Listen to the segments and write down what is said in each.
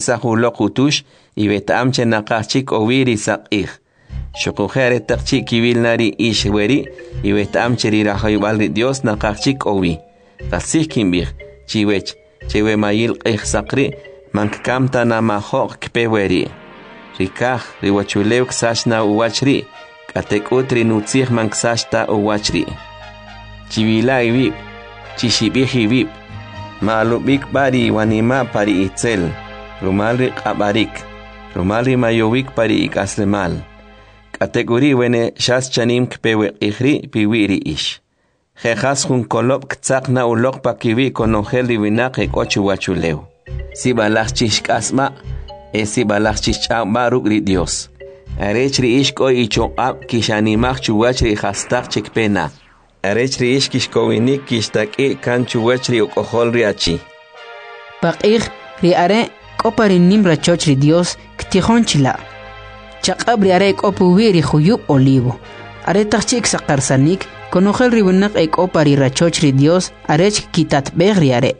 sahulo kutush y betam chenakachik oviri sakih. Shokujere takchik kivilnari ishweri y betam cherirahaybal Dios nakachik ovi. Kasih kimbih chiwech chewe mayil sakri mankamta namahok kpeweri. Rikah riwachulew ksashna uwachri katek utri nutzih manksashta uwachri. Chivila ivip chishibih ivip malubik bari wanima pari itzel rumalri qabarik rumalri mayowik pari ikaslemal kategori wene shas chanim kpewe ikhri piwiri ish jejas jun kolop ktsaqna ulok pakiwi konongel divinaq ekochu wachulew si balach chishkasma esi balach chishchamba rugri Dios arechri ish ko ichoqab kishanimaq chuwachri hastaq chikpena arechri ish kishkowinik kishtaki kan chuwachri ukoholri achi paqih ri are kopari nimra chochri Dios ktihonchila chaqabri are kopuwiri khuyub olivo are tachik saqarsanik konogel ribunak ekopari rachochri Dios arech kitat begri are.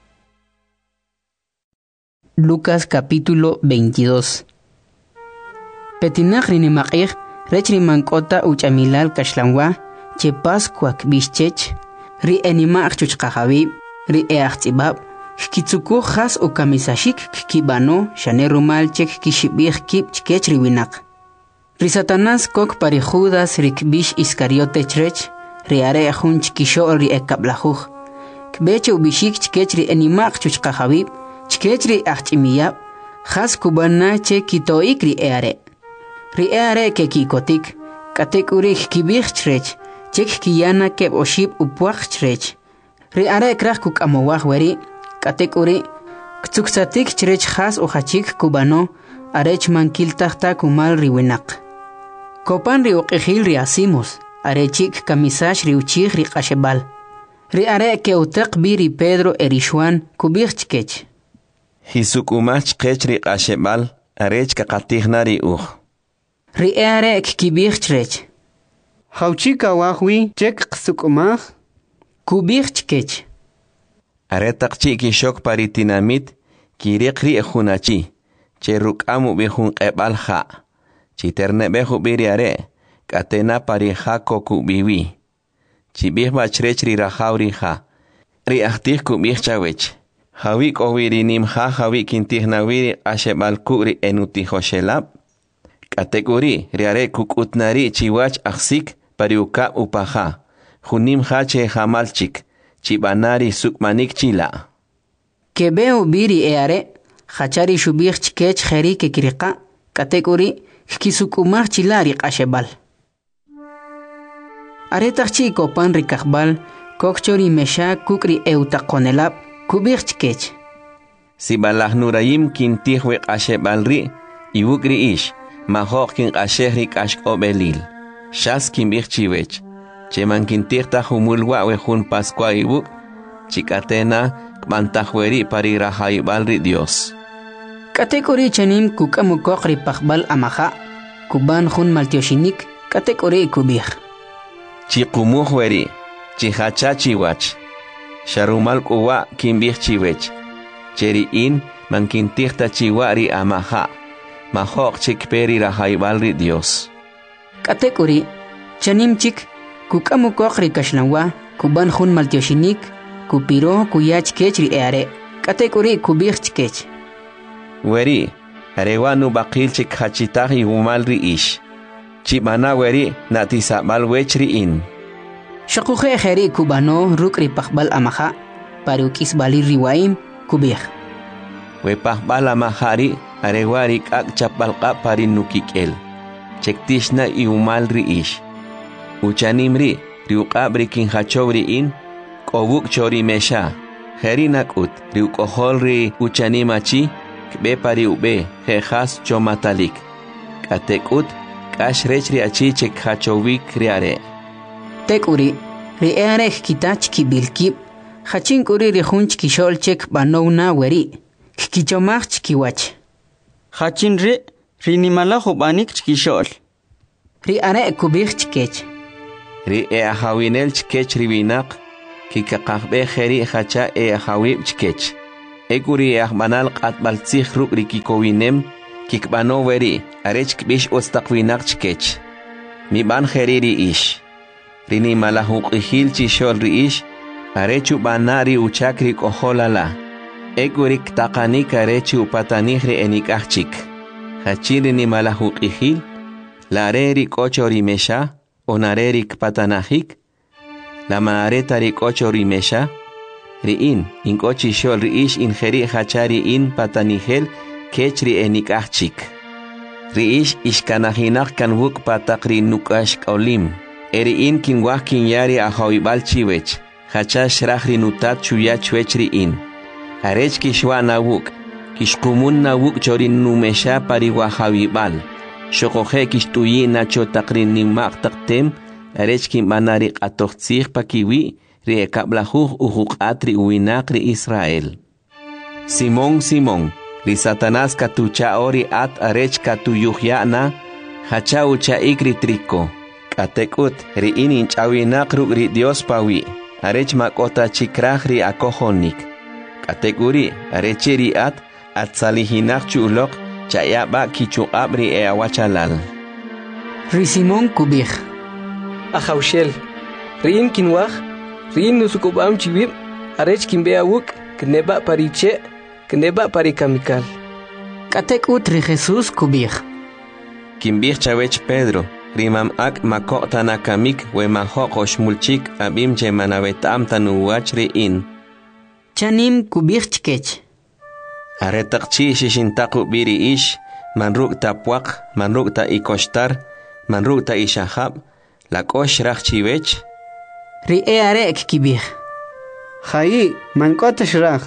Lucas capítulo 22. Petinak rinimaqih rechri mankota uchamilal kashlanwa che pascuac bischech ri enimaq chuchqahabib ri eachtibab kitsuku khas o kamisashik kibano shanerumal chek kishibih kib chkech riwinak ri Satanás kok pari Judas rikbish Iscariote chrech ri are jun chkisho ri ekablajuj kbech ubishik chkech ri enimaq chuchqahabib chkech ri achtimiyab khas kubana che kitoik ri eare ke kikotik katek urik kibih chrech chek kiyana keb oshib upuach chrech ri are krach kuk amowah weri katek uri ktsuksatik chrech khas o hachik kubano arech mankil tahta kumal riwinak kopan ri uqihil ri asimos arechik kamisash ri uchih ri qashebal ri are ke utaq biri Pedro erishwan kubih chkech hisuk umach qech ri qashebal arech ka qatihna ri ri are kibih chrech Hauchika wahwi chek qsukumah kubih chkech aretaq chiki shok paritinamit kiriqri ejunachi cherrukamu bihun qebal kha chiterne behu biri are katena pari khako kubiwi chibih bachrechri rahawri kha ri ahtih kubih chawech hawi kowiri nim kha hawi kintihnawiri ashebal kuri enuti hoshelab kategori ri are kukutnari chiwach aksik pariuka upaha junim hache hamalchik chibanari sukmanik chila kebeu biri eare hachari shubih chkech kheri ke kirqa kategori kisukumar chilari qashebal aretachchi kopan rikahbal kokchori mesha kukri eutaqonelab kubih chkech sibalah nurayim kintihwe qashebalri iwukri ish mahok kin qashehri kashkobelil shas kimbih chiwech cheman kintirta humulwa we jun pascua ibuk chikatena kmantajweri pari rahaybalri Dios kategori chanim kukamu kokri pakbal amaha kuban jun maltioshinik kategori kubih chiqumuhweri chihacha chiwach sharumal kuwa kimbih chiwech cheri in man kintirta chiwari amaha mahok chikperi rahaybalri Dios kategori chanim chik kukamu kokri kashlawa kuban jun maltioshinik kupiro kuyach kechri eare kategori kubih chkech weri arewanu baqil chik hachitahi umalri ish chibana weri natisabal wechri in shaquje kheri kubano rukri pakbal amaha parukis bali riwaim kubih we pakbal amahari arewari kak chapalqa pari nukikel chektishna iumalri ish uchanimri riuqabri kin hachobri in kobuk chori mesha herinakut riuqoholri uchanimachi kbe pari ube jejas chomatalik katekut kashrechri achi chek hachowik riare tekuri riare kitach kibilkib hachin kuri rihunch kishol chek banowna weri kichomach kiwach hachin rinimala hubanik chkishol riare kubih chkech ri hawinel chkech riwinak kikaqaqbe kheri hacha hawib chkech Ekuri ahmanal qatbal tsih ruk rikikowinem kikbano weri arech kbish ostaqwinak chkech. Mi ban heriri ish. Rini malahuk ihil chishol ri ish arechu banari uchakri koholala. Ekuri ktaqanik arechu patanihri enikachik. Hachiri ni malahuk ihil lareri kochori mesha onareri patanahik. La maareta ri kochori mesha riin inkochi shol riish injeri hachari in patanihel kechri enikachik. Riish ishkanahinak kanwuk patakri nukash kaulim. Eriin kinwah kinyari ahawibal chiwech. Hachash rahri nutat chuya chwechri in. Arech kishwa nawuk. Kishkumun nawuk chorin numesha pariwa hawibal. Shokohe kishtuyi nacho takrin nimak taktem. Arech kimbanari atochtzich pakiwi. Riekablahuj uhuqatri uinakri Israel. Simón, Simón, ri Satanás katucha ori at arech katuyuhyana, hacha ucha ikri triko. Katekut ri inin chawinakru ri Dios pawi, arech makota chikraj ri akohonik. Katekuri arechi ri at salihinak chulok chayaba kichuab ri eawachalal. Ri Simón kubij. Ajaushel, ri in kinwaj. Rin nusukubam chivib, arech kimbea wuk, kneba pariche, kneba parikamikal. Katek utri Jesús kubij. Kimbij chawech Pedro, rimam ak makota nakamik, we mahok mulchik abim che manavetam tanuwach in. Chanim kubij chkech. Aretakchi shishintaku biri ish, manruk tapwak, manruk ta ikoshtar, manruk ta ishahab, lakosh rach chivech. Ri arek kibij. Jai, mankota shraj.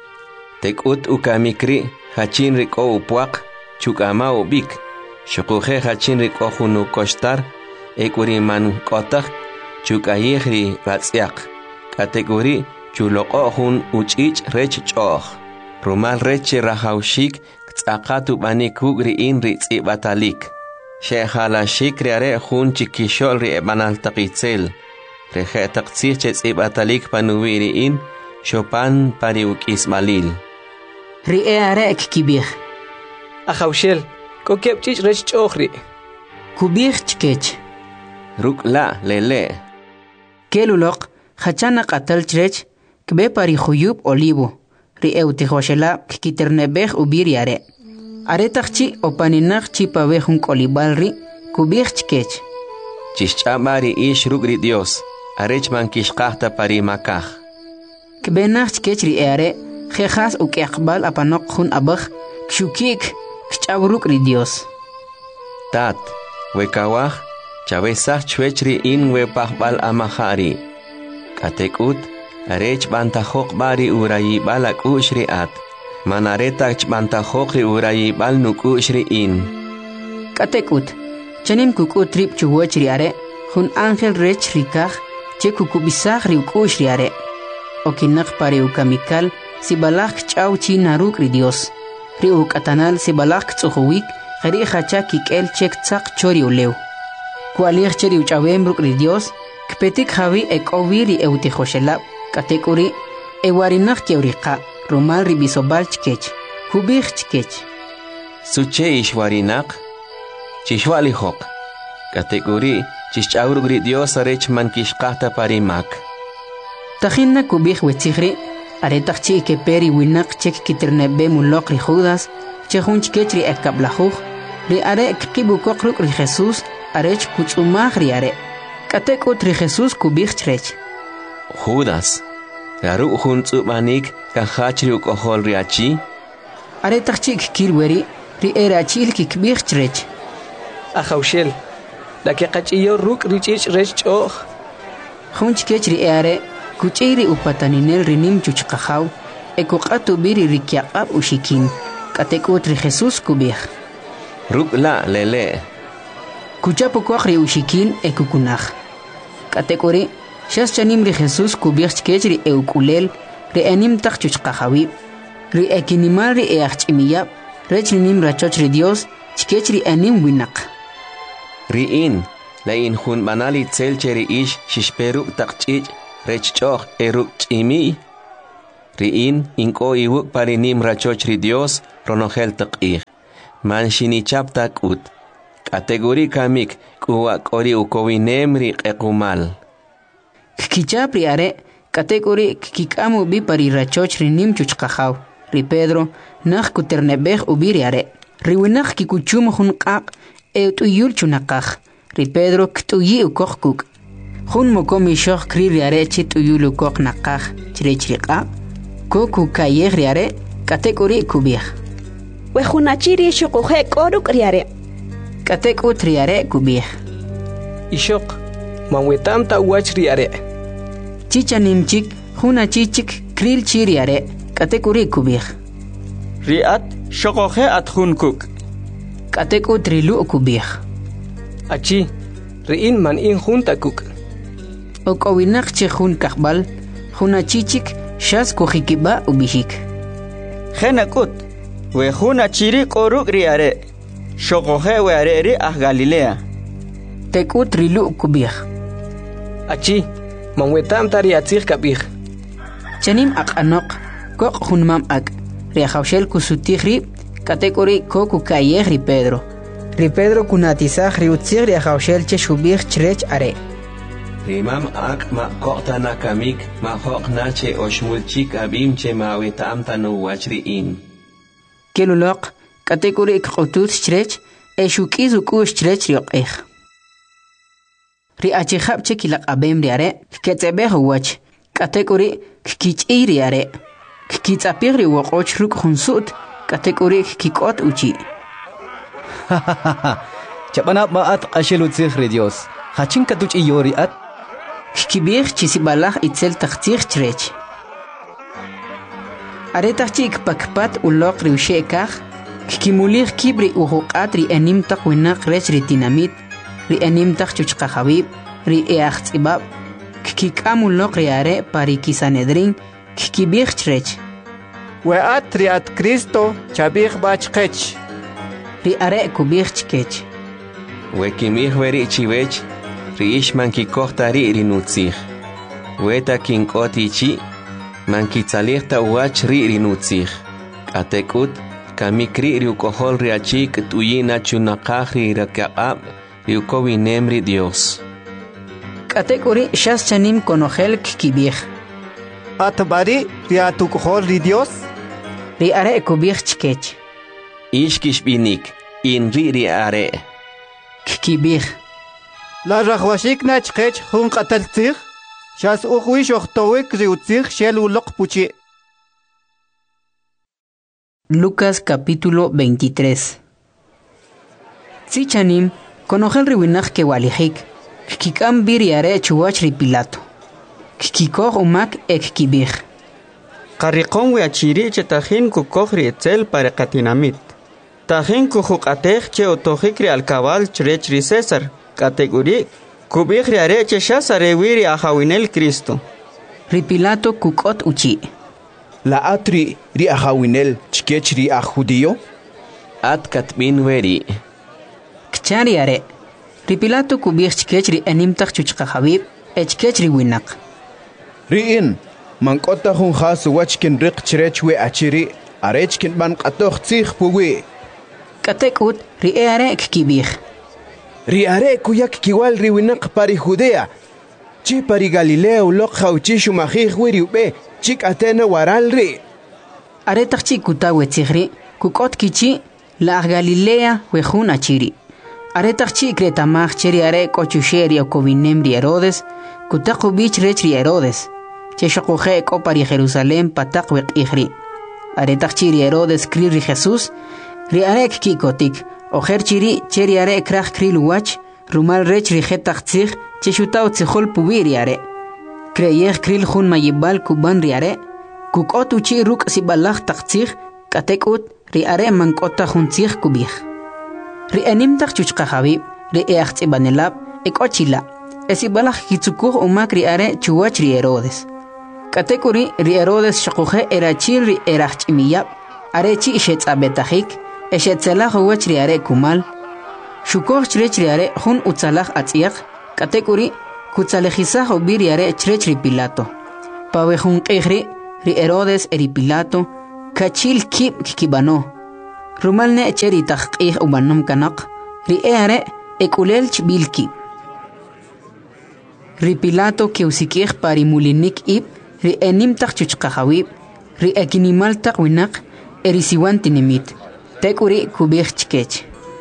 Tekut ukamikri, hachin riko upuak, chukama ubik. Shukuhe hachin riko hunu kostar, ekuri manu kotak, chukayihri ratsiak. Kategori chuloko hun uchich rech choch. Rumal reche rahaushik, tzakatu banikugri inri tsibatalik. Shehalashik riare hun chikishol ri ebanal takitzel. Reje taktsich tsibatalik panuwiri in, Chopin pariuk ismalil. Ri arek kibij. Ajaushel, kokepchich rech chochri. Kubij chkech. Ruk la lele. Kelulok, hachana qatal chrech, kbe pari khuyub olivo. Ri eutihoshela kikiternebej ubiri are. Are takchi opaninach chipabejun kolibalri, kubij chkech. Chischamari ish rugri Dios. Arech man kishqahta parimakaj. Kbenach chkech ri are, jejas ukeaqbal apanok hun abaj, kshukik, kchabruk ri Dios. Tat, wekawaj, chavesach chwechri in wepahbal amahari. Katekut, arech bantajok bari urayibal akushri at. Manaretach bantajok ri urayibal nukushri in. Katekut, chanim kukut trip chuwech ri are, hun angel rech rikaj, che kukubisaj ri ukush ri are. Okinak pari ukamikal, si balak chaw chi naruk ri Dios. Ri ukatanal si balak tsuhuwik, jari hacha kikel chek tsak chori ulew. Kualir cheri uchawem ruk ri Dios, kpetik hawi ekowi ri eutihoshelab, katekuri, ewarinak keurika, rumal ri bisobal chkech, hubij chkech. Suche ishwarinak, chishwalihok, katekuri, chichaurugri Dios arech man kishqahta parimak. Tajinna kubij wetzigri, aretakchi ke peri winak chek kiternebe mulok ri Judas, chehun chkech ri ekablajuj, ri are kibukok ruk ri Jesús, arech kuchumaj ri are. Katekut ri Jesús kubij chrech. Judas, garu hun tsubanik kahachri ukohol ri achi. Aretakchi kilweri, ri erachil kikbij chrech. Ajaushel, la que cachiyo ruk richich rech choch. Hunch kech ri are, kuchiri upataninel rinim chuchkahaw, ekukatu biri rikiaqab ushikin, katekut ri Jesús kubij. Ruk la lele. Kuchapukwaq ri ushikin ekukunaj. Katekuri, shas chanim ri Jesús kubij kech ri eukulel, ri anim tak chuchkahawi, ri ekinimal ri eachimiyab, rech rinim rachoch ri Dios, chkech ri anim winak. Riin, la in hun banali tselcheri ish shishperuk takchich rech choch eruk chimi. Riin inko iwuk parinim rachochri Dios ronogel taqih. Man shinichap takut. Kategori kamik kuwa kori ukowinemri qekumal. Kichap ri are kategori kikamu bi pari rachochri nim chuchqajaw. Ri Pedro nakh kuternebej ubiri are. Ri winakh kikuchum hun qaq eutuyul chunaqaj. Ri Pedro ktuyi ukokuk. Hun mokomi shokh kri ri are chituyul ukok naqaj chirechriqa. Koku kayeg ri are kategori kubih. We hunachiri shukuhe koruk riare. Kateku triare kubih. Ishok, manwetam ta uach riare. Chicha nimchik, huna chichik, kril chiriare, katekuri kubih. Riat, shokohe at hunkuk. Kateku trilu kubih. Achi, riin man in junta kuk. Okowinak che hun kakbal, huna chichik, shas kujikiba ubihik. Genakut, we hunachiri koruk riare. Shokohe we areri ah Galilea. Teku trilu kubih. Achi, manwetam ta riatzir kabih. Chanim ak anok, kok hunmam ak. Riajawshel kusutihri, katekuri koku kayeh ri Pedro. Ri Pedro kunatizah riutzir riajawshel che shubih chrech are. Rimam ak ma kokta na kamik ma hok na che oshmulchik abim che ma wetam tanu wachri in. Kelulok, kategori qutut chrech, eshukiz ukush chrech rioqih. Ri achihab che kilak abem riare, ketzebeh wach, kategori kich'i riare. Kitzapir ri woqoch ruk hunsut, kategori kikot uchi. Chapanap maat qashilutzih ri Dios. Hachin katuch iyori at. Kibir chisibalach itzel tachtir chrech. Aretachik pakpat ulok riushekach, kimulir kibri uhuqat ri enim taqwinak rech ri dinamit, ri enim taq chuchqahabib, ri eachtzibab, kikamulok ri are pari kisanedrin, kibir chrech. Weat riat Cristo chabih bachkech. Ri are kubir chkech. Wekimih veri chivech, riish man kikohta ri rinutzih. Weta kinkoti chi, man kitzalihta uach ri rinutzih. Katekut, kamikri riukohol riachik tuyina chunaqaj ri rakaqab, riukowinem ri Dios. Katekuri shas chanim konogel kibir. Atbari riatukohol ri Dios. Ri are kubir chkech. Ish kishbinik, in ri are. Kibir. La rajwashik na chkech hun qataltzih. Shas ukhwish ochtowik riutzih shel ulok puchi. Lucas capítulo 23. Tzichanim, konogel riwinach ke walijik, kikam biriare chuach ri Pilato. Kikikoh umak ek kibir. Qarriqon we achiri che tajin kukohri etzel para katinamit. Tajin kuhukatej che otojikri alcabal chrechri César. Kategori kubihri are che shasare wiri ahawinel Cristo. Ri Pilato kukot uchi. La atri ri ahawinel chkech ri judío. At katmin veri. Kchari are. Ri Pilato kubih chkech ri enimtaq chuchqahabib, echkech ri winak. Riin man kota hun khas wachkin riq chrech we achiri arechkin ban qatoh tzih puwi. Katekut ri are kibih. Ri are kuyak kiwal ri winak pari Judea. Chi pari Galilea ulok khawchi shumajih wiri ube chik atena waral ri. Are taqchi kutawe tzihri, kukot kichi la Galilea wejun achiri. Are taqchi kretamaj cheri are kochusheri okowinem ri Herodes, kutaqu bich rech ri Herodes. Che shokuhe ko pari Jerusalem patak weqihri. Are taqchi ri Herodes kri ri Jesús, ri are kikotik. Ojer chiri cheri are krach kril wach, rumal rech ri jetachtzih, che shutao tzihol pubiri are. Kreyeh kril jun mayibal kuban ri are, kukot uchi ruk sibalach tachtzih, katekut ri are mankota juntzih kubih. Ri enimtach chuchqahabib, ri eachtsibanelab, ekochila, esibalach kitzukuh umak ri are chuwach ri Herodes. Katekuri ri Herodes shakuhe erachil ri erachimiyab, are chi ishetzabetajik, eshetzelach uwach ri are kumal, shukoh chrech ri are jun utzalach atziach, katekuri kutzalejizach ubir ri are chrech ri Pilato. Pawe jun qihri, ri Herodes eri Pilato kachil kib kibano rumal ne cheri taqih ubanum kanak ri are ekulelch bilki ri Pilato ke usikih pari mulinik ib ri enim taq chuchqahawib ri ekinimal taq winak eri siwanti nimit tekuri kubih chkech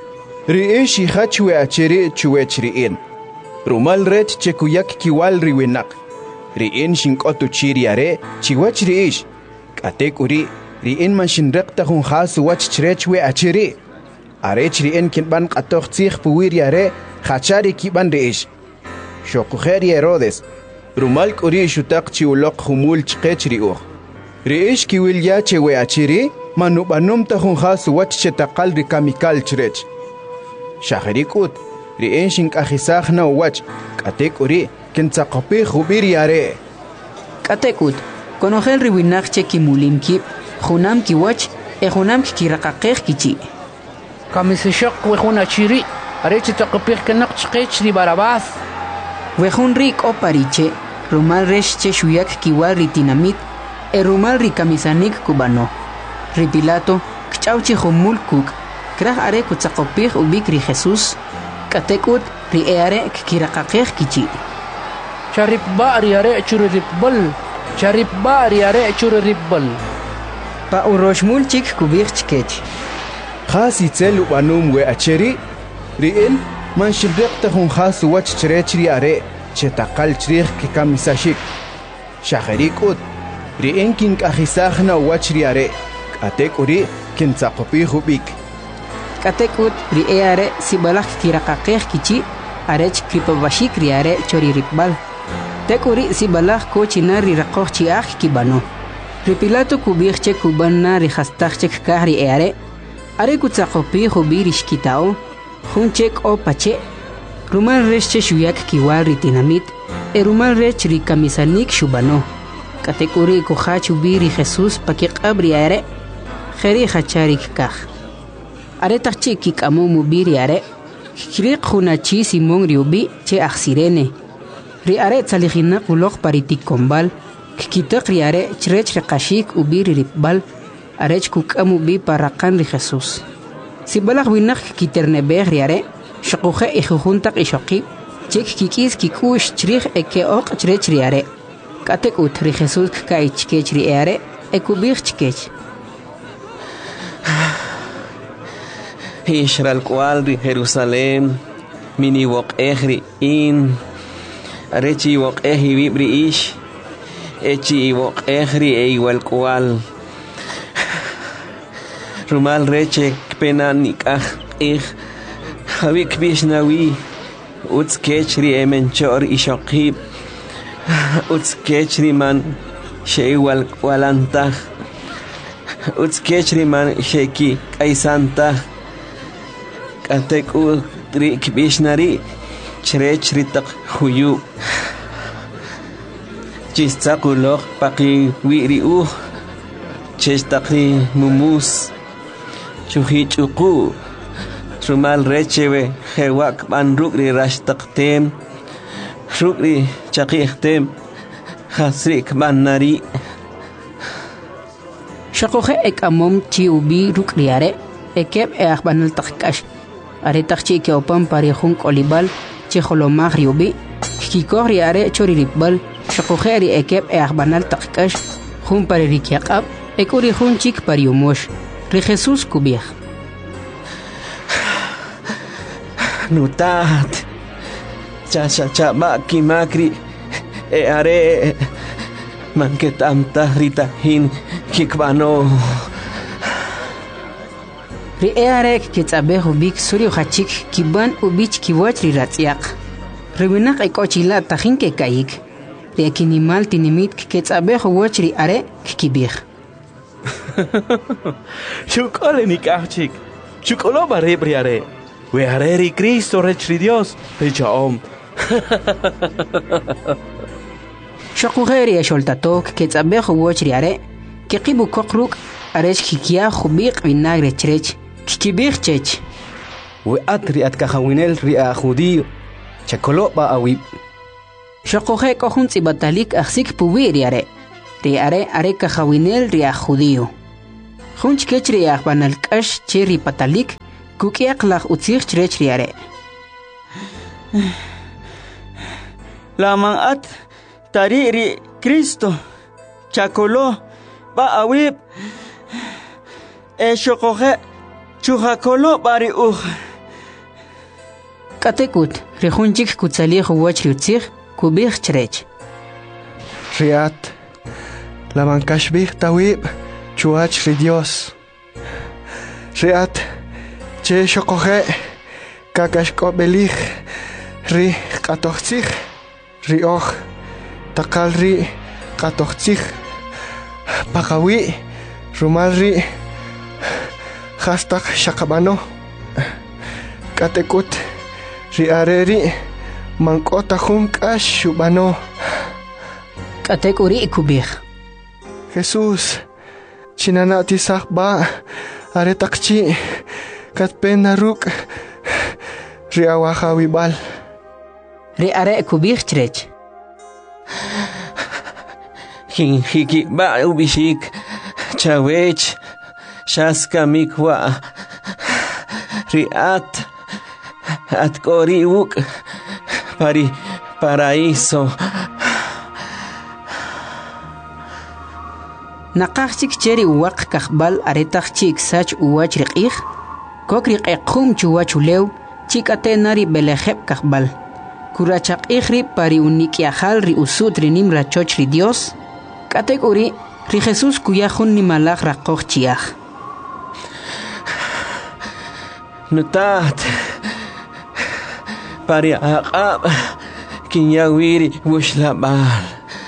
ri eshi khachwe acheri chuwech ri en rumal rech chekuyak kiwal ri winak ri en shinkotu chiri are chiwach ri ish katekuri ri en man shinreqta hun khas wach chrechwe acheri arech ri en kinban qatoq tsikh puwir are khachari kiban ri ish shokukheri Herodes rumal kuri shutaq chiuloq humul chqech ri uq ri ish kiwil ya chewe acheri manubanum ta hun khas wach chetaqal ri kamikal chrech shahrikut ri en shinkajisaj na wach katekuri kintzaqopi khubir yare katekut konojel ri winak chekimulim kib junam kiwach junam kiraqaqej kichi kamisishaq wejun achiri arech taqopij kanaq chqech ri Barabás wejun ri opariche rumal resh che shuyak kiwal ri tinamit rumal ri kamisanik kubano ri Pilato kchauchi humul kuk kraj are kutzaqopij ubik ri Jesús katekut ri are kiraqaqej kichi charip ba ri are churripbal charip ba ri are churripbal pa uroshmul chik kubij chkech khasi tsel ubanum we acheri ri en man shibreqta hun khas wach chrechri are chetaqal chrij ki kamisashik shahrikut ri en kin kajisaj na wach ri are katekuri kintzaqopi hubik katekut ri are sibalak kiraqaqej kichi arech kripabashik ri are choriripbal tekuri sibalak kochina ri raqoj chiaj kibano ri Pilato kubij che kubanna ri hastaj che kahri are kutzaqopi hubirish kitao junchek o pache rumal resh che shuyak kiwal ri tinamit rumal rech ri kamisanik shubano katekuri kohach ubiri Jesús pakiqabri are kheri khacharik kaj are taqchi kikamu mubiri are kriq khunachi Simón riubi che aksirene ri are tsalijina quloq paritik kombal kitaq ri are chrech qashik ubiri ripbal arech kukamu bi paraqan ri Jesús sibalag winak kiternebeh ri are shaqoje ijuntaq ishoqi chek kikis kikush chrij ekeoq chrech ri are katekut ri Jesús kai chkech ri are ekubih chkech Ishral cual ri Jerusalén mini wok ri in arechi wok vibri ish echi wok ri igual cual rumal reche penanik havik bishnawi uts kechri emenchor ishokib uts kechri man sheiwal walanta uts kechri man sheki kaisanta kateku tri kibishnari chrechri tak huyu chistakulok paki wiri chestakri mumus chuhi chuku rumal rechewe hewak ban rukri rashtaktem rukri chaqihtem hasrik banari shaqoje ekamom chi ubi rukri are ekeb banal taqkash are taqchi ke opam pari jun kolibal chi holomag riubi kikori are choriribal shaqoje ri ekeb banal taqkash jun pari rikyaqab ekuri jun chik pari umosh ri Jesús kubih nutat cha maki makri are manketam tahrita hin kikbano ri are kitsabe hubik suri khachik kiban ubich kiwach ri ratsiaq riwinak ekochila tajin ke kayik ri akinimal tinimit kitsabe huwach ri are kibih chukole nikachik chukolo bare briare we are Cristo rechri Dios pechaom shaqugeri sholtatok kitsabe huwach ri are kiqibu koqruk arech kikia khubiq vinagre chrech kibih chech we atri atkahawinel ri a judío chakolo ba awib shaqoje kohun tsibatalik aksik puwiri are ri are kahawinel ri judío. Junch kech ri banal kash cherry patalik kukiak lach utzich rech ri are. Lamang at tari ri Cristo chakolo ba awib shokoje chujakolo bari Katekut ri junchik kutsalih wach ri utzich kubich chrech. Riat lamang kashbih tawib chuach ri Dios. Riat che shokoje kakashko belich ri katochich ri och takal ri katochich pakawi rumal ri hastak shakabano katekut ri areri mankota junkash shubano katekuri kubich. Jesús chinanati sakba aretakchi katpena ruk ri awahawibal ri are kubich chrech. Hiki ba ubishik chawech shaska mikwa riat atkori uk paraíso. Naqachik cheri uwaq kahbal aretachik sach uwach riqih kokri qequm chuwach ulew chikate nari belejeb kahbal kurachaq ihri pari unikiajal ri usut rinim rachoch ri Dios kategori ri Jesús kuyajun nimalaj raqoj chiaj. Nutat pari aqab kinyawiri wushlabal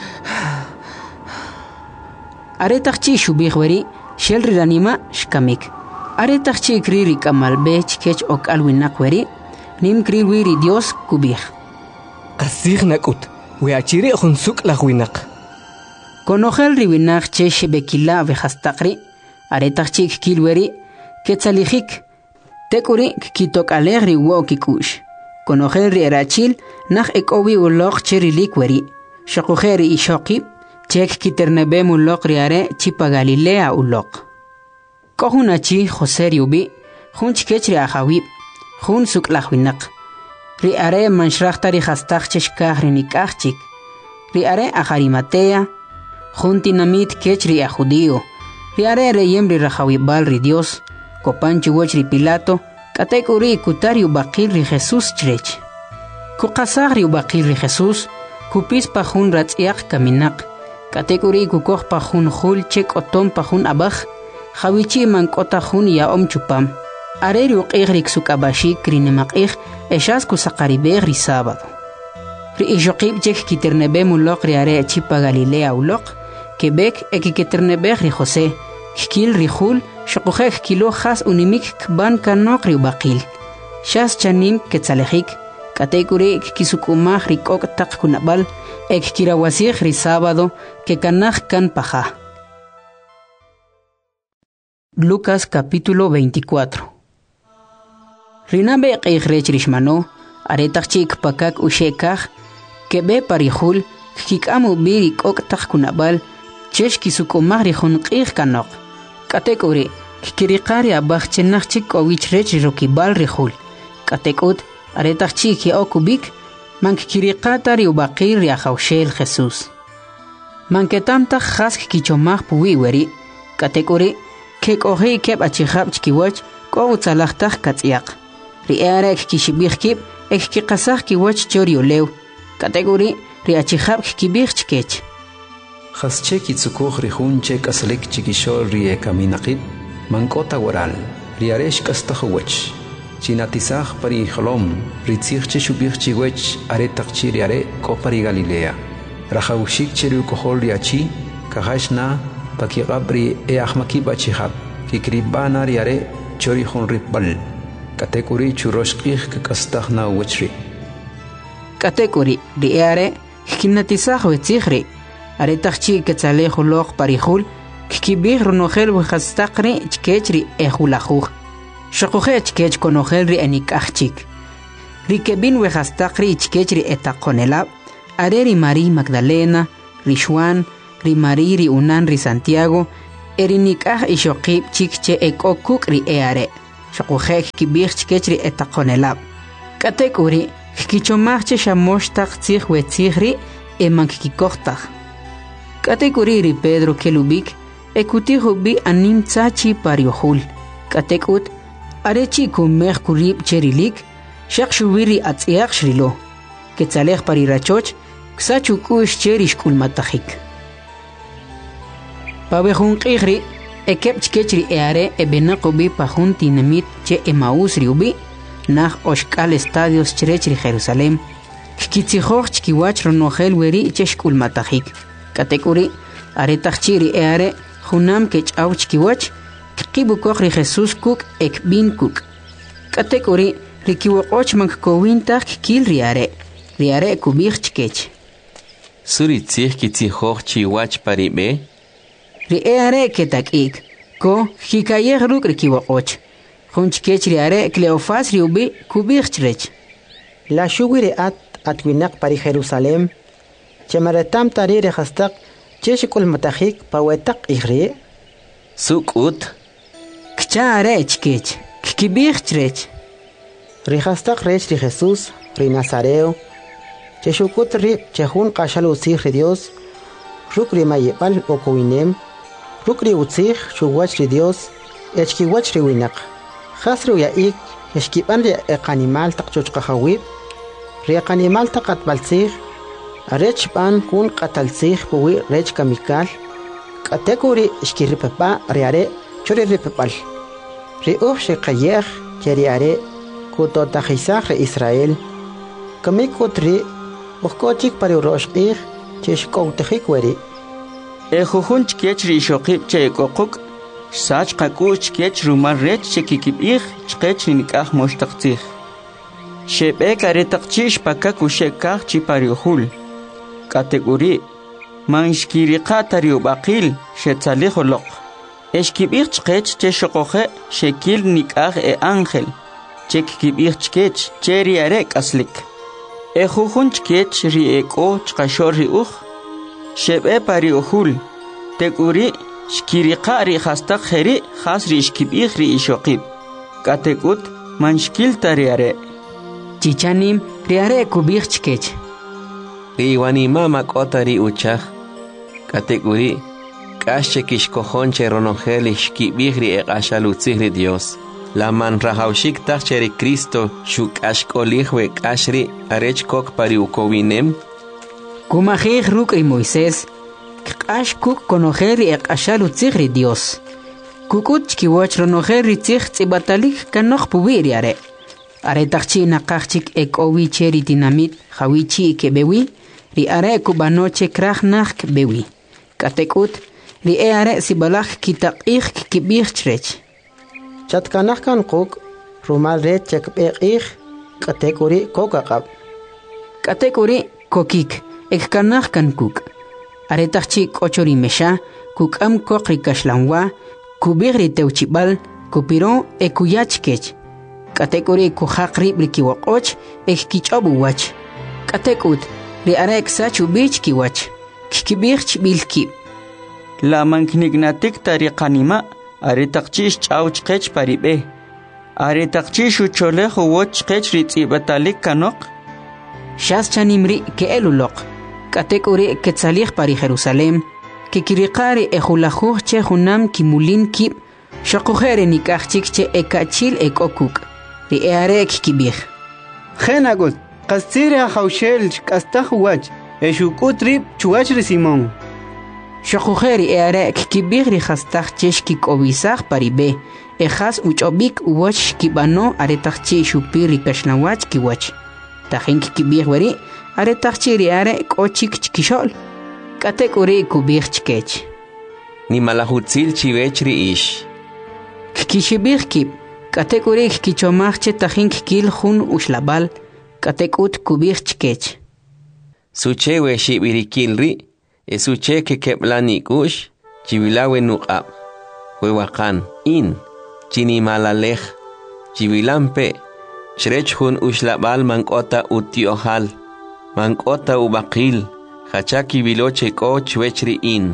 aretachchi shubih weri shel riranima shkamik aretachchi kriri kamal bech kech ok alwinak weri nim kriwiri Dios kubih qasig nakut we achiri khunsuk lagwinak konojel riwinak che shebekila vehastaqri aretachchi kilweri ketsalijik tekuri kitok alegri wokikush konojel ri erachil nach ekowi ulok cherilik weri shaqujeri ishoqib chek kiternebe mulok riare chipa Galilea ulok. Kohunachi Jose riubi, hun chikech ri ahawib, hun suk lahwinak. Riare manshrachta ri hastach cheshkah ri nikachik. Riare aharimatea, hun tinamit kech ri ajudio. Riare reyem ri rahawibal ri Dios, kopanchi woch ri Pilato, katekuri kutari ubaqil ri Jesús chrech. Kukasag ri ubaqil ri Jesús, kupis pa hun ratziak kaminak. Kategori kukoj pa jun jul chek otom pa jun abaj, jawichi mankota jun ya om chupam. Areri uqigrik sukabashik rinemakig, eshas kusakaribeg ri sábado. Ri ishoqib chek kiternebe mulok ri are chipa Galilea ulok, kebek ekiketernebeg ri Jose, kikil ri jul, shokojek kilo has unimik kban kanok ri ubaqil. Shas chanim ketzalejik, kategori kisukumaj ri kok tak kunabal, ek kirawasig ri sábado que kanaj kan paja. Lucas capítulo 24. Rinabe qegrech rishmano aretachik pakak ushekaj que be parijul kikamu biri kok tak kunabal chesh kisukumaj ri junqij kanok katekuri kikiriqari abaj chenachik owich rech rokibal rijul katekut aretachik ya okubik mankikiriqata ri ubaqir ri ajawshel Jesús. Manketamta jask kichomaj puwi weri, katekuri kek keb achijab chkiwach ko utzalajtaj katz'iaq. Ri arek kishibij kib ek kiqasaj kiwach choriolew, katekuri ri achijab kibij chkech. Jasche kitzukuj ri jun chek aslik chikishol ri ekaminaqib, mankota waral, ri aresh kastajwach. Chinatizaj pari jolom, ritzig cheshubij chiwech aretaq chiri are ko pari Galilea. Rajawshik cheru kohol riachi, kahashna pakigabri e ahmaki bachihab, kikribana riare chori hon ripbal. Katekuri churoshkih kakastahna wachri. Katekuri riare kinatizaj wetzigri, aretaqchi ketzale holok parihul, kikibij runojel wehastaqri chkechri ehulajuj. Shokuje chkech konojel ri enikachik. Rikebin wehastaqri chkechri etaqonelab, areri María Magdalena, Rishwan, ri Mari ri unan ri Santiago erinikah ishokib chikche ekokuk ri eare shokujek kibich chikech ri etakonelab katek uri kichomachche shamoshtak tzih wetzihri emankikikohtak katek uri ri Pedro kelubik ekutihubi anim tsachi pariohul katek ut arechi kumech kurib cherilik shak shubiri atziak shrilo ketzalech parirachoch ksachukush cherish kulmatahik pabehun qihri ekep chkechri eare ebenaqubi pajun tinamit che Emaús riubi nach oshkal estadios chrechri Jerusalem kitzihoj chkiwach ronojel weri cheshkulmatahik katekuri aretachiri eare junam kech'aw chkiwach kibukoj Jesús kuk ekbin kuk katekuri rikiwoqoch mankowintah kil riare kubich chkech suri tzih kitzihoj chiwach paribe ri eare ketakik ko hikayeh ruk rikiwoqoch junchkech riare Cleofas riubi kubich chrech la shugiri atwinak pari Jerusalem chemaretam tari rehastak cheshikul matahik pawetak ihri sukut kchare chkech kibich chrech rihastak rech ri Jesús ri Nazareo cheshukut ri chehun qashalu sih ri Dios ruk ri mayebal okowinem ruk ri utzih shuwach ri Dios echkiwach ri winak khasru yaik eshkiban ri eqanimal taqchochqahawib ri eqanimal taqatbalsih arech ban kun qatalsih puwi rech kamikal qatekuri ishkiripapa riare churi ripapal ri shqayeh cheriare kutotahisah ri Israel kamikutri ukochik pari roshqih cheshkowtahik weri Ejujun chkech ri shoqib che kokuk sach qakuch chkech rumar rech chekikibih chkech nikah moshtaqtzih shebe karetaqchish pakakushekah chipariuhul kategori manshkiriqa tariubaqil shetsaliholoq eshkibih chkech che shoqoje shekil nikah ángel chekikibih chkech cheriare kaslik Ejujun chkech ri eko chqashor ri shebe pariuhul teguri shkiriqa ri hastaq kheri khasri shkibih ri ishoqib katekut manshkil tariare chichanim riare kubich chkech riwanima mak'ota ri uchaj kateguri k'axche kixkojonche ronojel shkibih ri eq'axalutzij ri Dios la man rahawshik taqche ri Cristo xuk'axk'olij we k'axri arech kok pari ukowinem kumajij ruk ri Moisés k'ax kuk konojer ri eq'axalutzij ri Dios kukut chkiwach ronojer ri tzij tzibatalik kanoj puwi riare aretaqchi naqajchik ek'owi che ri tinamit jawichi kebewi ri are kubanoche kraj naj kebewi katekut ri are sibalaj kitaq'ij kibij chrech chatkanaj kan quk rumal rech chekb'eq'ij katekuri kokaqab katekuri kokik ekkanaj kan kuk aretaqchi k'ochori mesha kuk'am koq ri kaxlanwa kubij ri tewchib'al kupiron ekuyach kech katekuri kujaq rib ri kiwoq'och ekkich'ob uwach katekut ri are ksach ubich kiwach kibij chb'il kib la manknignatik tariqanima aretaqchi ch'aw chqech paribe aretaqchi shucholej uwoch chqech ri tz'ibatalik kanoq shas chanimri keeluloq katekuri ketzalij pari Jerusalem kikiriqari ejulajuj che junam kimulin kib shaqujere nikajchik che ekachil ekokuk ri eare kibij Genagot qastira haushel kastaj wach eshukut rib chuach ri Simón shaqujeri eare kibij ri hastaj chesh kikobisaj paribe ejas uchobik uwach kibano aretaqchi shupir ri kashnawach kiwach tajin kibij weri aretaqchi ri are k'ochik chkishol katekuri kubij chkech ni malahutzil chivech ri ish kishibij kib katekuri kichomaj che tajin kil jun ushlabal katekut kubij chkech suche we shibirikil ri esuche que keblani kush chivilawe nuqab huewakan in chini malalej chivilampe shrech hun ushlabal mankota utiohal mankota ubaqil hachaki biloche ko chwechri in.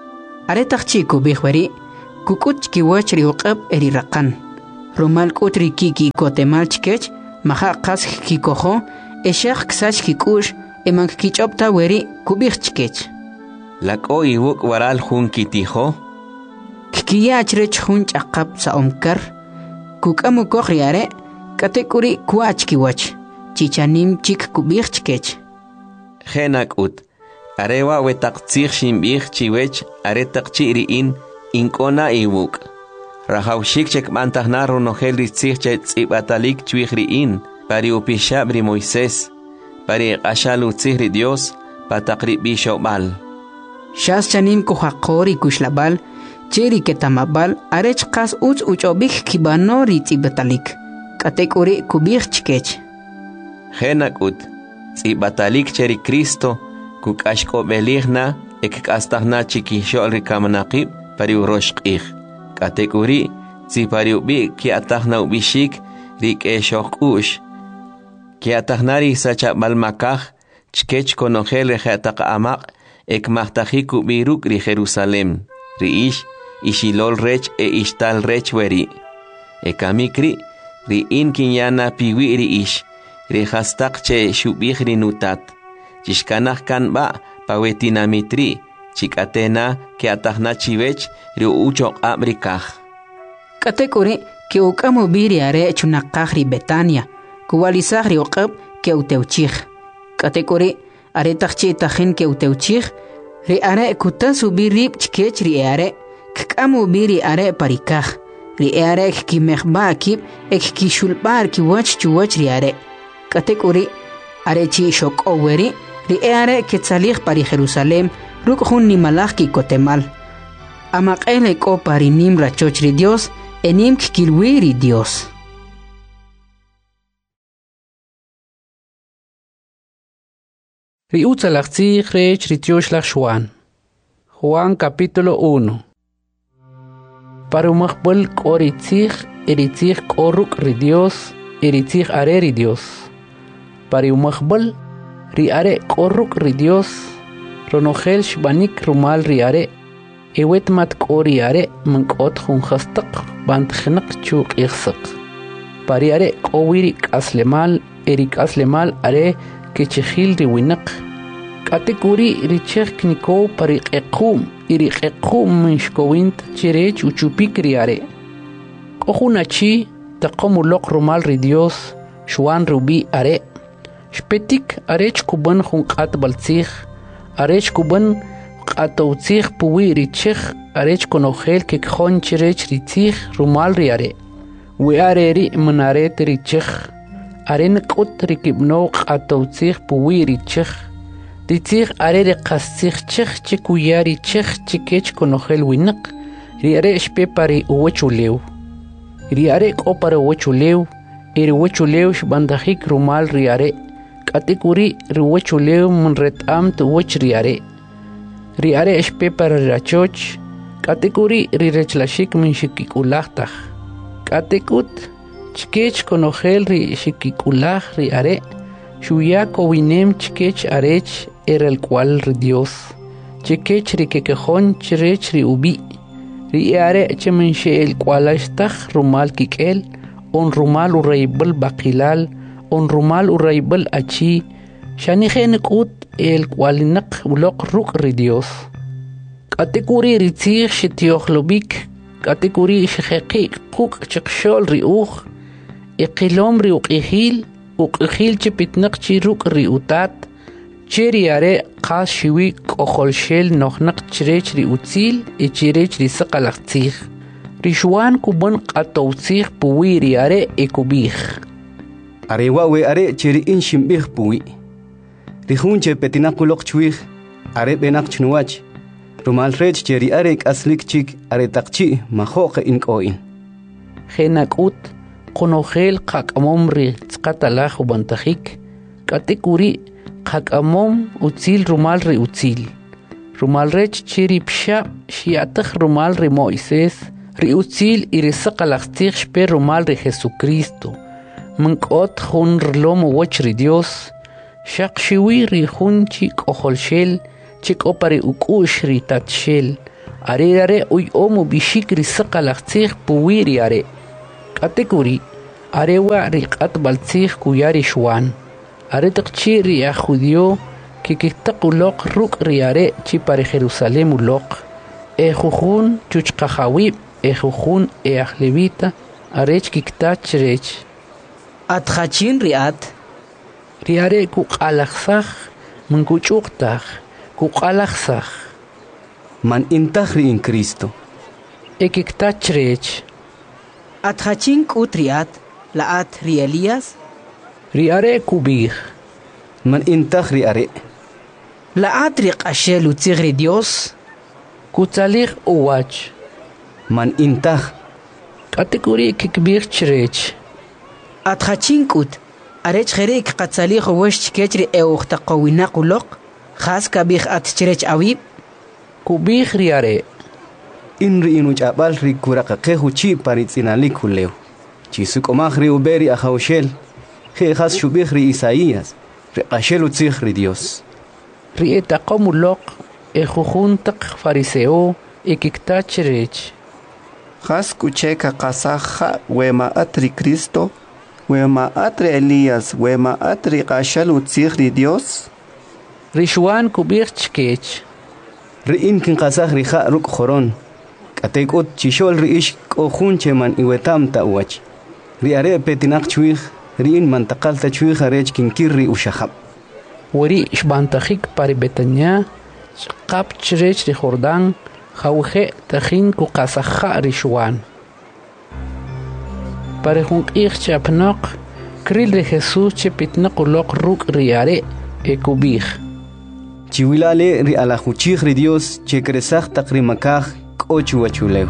Aretaq chiku bihwari, kukuch kiwachri uqab eri raqan. Rumal kutri kiki kotemal chkech, maha qas kikojo, eshaq ksach kikush, eman kichopta weri kubih chkech. Lako iwuk waral hun kitijo. Kikiya achrech hun chaqab sa omkar, kukamu kohriare, katekuri kuach kiwach, chichanim chik kubih chkech. Henak ut. Arewa wetak tsich shimbich chiwech aretak chiriin inkona iwuk. Rahawshik chek mantahna ronogel ritzich chet tsibatalik chwihriin pari upishabri Moisés pari ashalu tsihri Dios patakri bishobal. Shas chanim kuhaqori kushlabal chiri ketamabal arech qas uchobik kibano ritzibatalik katekuri kubich chkech. Henak ut tsibatalik cheri Cristo kukashko beligna ekastahna chikishol rikamanaqib pari uroshqih katekuri si pari ubi ki atahna ubishik rik eshokush ki atahnari sacha balmakah chkech konogel rehataq amaq ekmahtahiku biruk ri Jerusalem riish ishilol rech ishtal rech weri ekamikri ri inkinyana piwi riish ri hastaq che shubih rinutat Chishkanah kan ba pawetinamitri chikatena ke atahna chivech ri ucho abrikah. Katekuri ke ukamu biri are chunakah ri Betania kuwalisah ri uqab ke uteuchih. Katekuri are takchi tahin ke uteuchih ri are kutasu biri chkech ri are kkamu biri are parikah ri are ki mehba kib ek ki shulbar ki wach chuwach ri are. Katekuri are chi shok oweri ri are ketzalich pari Jerusalem ruk hun ni malach ki kotemal. Amaqele ko pari nim rachoch ri Dios enim kilwiri Dios. Ri utzalachtzich rech ritiosh Juan capítulo 1. Parumachbol koritzich eritzich koruk ri Dios eritzich are ri Dios. Parumachbol ri are koruk ri Dios ronogel shbanik rumal ri are ewet mat kori are mankot hun khastaq bant khnaq chuq ikhsaq pari are kowiri aslemal erik aslemal are kechkhil ri winaq katekuri ri chekhniko pari qequm iri qequm minshkowint chirech uchupik ri are kohunachi taqomuloq rumal ri Dios shwan rubi are Shpetik arech kuban khunqat baltzich arech kuban qatowtzich puwi richich arech konogel ke khon chirech ritzich rumal riare we areri manaret richich aren qut rikibno qatowtzich puwi richich ritzich areri qaschich chich chikuyari chich chikech konogel winaq riare shpe pari uwachulew riare qopara uwachulew iri uwachulew shbandahik rumal riare Katekuri riwachuleu munretam tu wach riare. Riare espe para rachoch. Katekuri rirechlashik min shikikulatach. Katekut chkech konogel ri shikikulah riare. Shuya kowinem chkech arech el cual ri Dios. Chkech ri kekejon chirech ri ubi. Riare chemenche el cualashtach rumal kikel. On rumal ureibel bakilal. On rumal uraibel achi shanigen kut el cualinaq bloq ruk ri Dios katekuri ritzich shitiohlobik katekuri shqeqi quk chiqshol ri uj iqilom ri uqihil chipitnaq chi ruk ri utat chiri are qas shiwi qoholshel nohnaq chirech ri utzil chirech ri saqalaqtzich rishwan kuban qatowtzich puwiri are ekubih Arewa we are chiri in shimbih puwi. Rihunche petinakulok chwih are benak chnuach. Rumal rech cheri are aslik chik are takchi mahoke in koin. Henakut konogel qakamom ri tsqatalaj ubantajik katekuri qakamom utzil rumal ri utzil. Rumal rech chiri psha shiataj rumal ri Moisés ri utzil iri saqalaqtich shpe rumal ri Jesucristo. Mankot hun rlom wach ri Dios Shaqshiwi ri hunchi k'ojolshel chik'opari ukush ri tatshel. Are uy omu bishik ri saqalaqtzij puwi ri are. Katekuri arewa ri qatbaltzij kuyari shwan. Are taqchi ri a judio kikitaq uloq ruk ri are chi pare Jerusalem uloq. Jujun chuchqajawib jujun ajlevita arech kiktach rech. Atjachin riat. Riare kuqalaxaj munkuchuqtaj kuqalaxaj. Man intaj ri in Cristo. Ekiktach rech. Atjachin kutriat laat ri Elías. Riare kubij. Man intaj ri are. Laat ri qashel utzigri Dios. Kutzalig uwach. Man intaj. Kategori kikbir chrech. Atjachin kut. Arech kherek qatzalig wesh chkechri eukhta qawinaq uloq. Khas kabij atchrech awib. Kubij riare. In ri inu chabal ri kuraqaqehu chi paritzinalik huleu. Chi sukomaj ri uberi ajaushel. He khas shubij ri Isaías. Ri qashel utzig ri Dios. Ri etaqom uloq. Jujun taq fariseo ekiktach rech. Khas kucheka qasaja wema atri Cristo. Wema atri Elías, wema atri qashal utzig ri Dios. Rishwan kubij chkech. Ri in kin qasaj ri ja ruk joron. Katekut chishol ri ish k'ojun cheman iwetam ta'wach. Ri are petinaq chwij, ri in mantaqal ta chwij arech kinkir ri ushahab. Wari ishbantajik pari Betania. Qap chrech ri Jordán jawje tajin ku qasaja rishwan. Pare junq'ij chapnoq kril ri Jesús chepitnaq uloq ruk riare ekubij. Chiwilale ri alajuchij ri Dios che kresaj taq ri makaj k'ochu wachuleu.